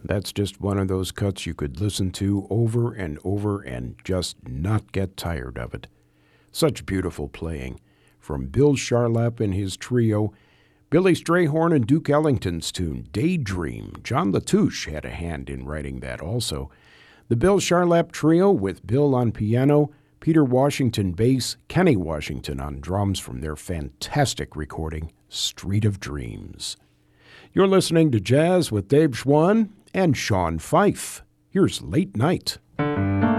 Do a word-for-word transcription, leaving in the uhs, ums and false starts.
That's just one of those cuts you could listen to over and over and just not get tired of it. Such beautiful playing. From Bill Charlap and his trio, Billy Strayhorn and Duke Ellington's tune, Daydream. John Latouche had a hand in writing that also. The Bill Charlap Trio with Bill on piano, Peter Washington bass, Kenny Washington on drums from their fantastic recording, Street of Dreams. You're listening to Jazz with Dave Schwann and Sean Fife. Here's Late Night.